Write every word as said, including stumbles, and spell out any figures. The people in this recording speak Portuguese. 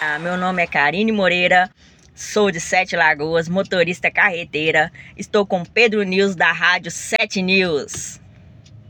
Ah, meu nome é Karine Moreira, sou de Sete Lagoas, motorista carreteira. Estou com Pedro News da Rádio Sete News.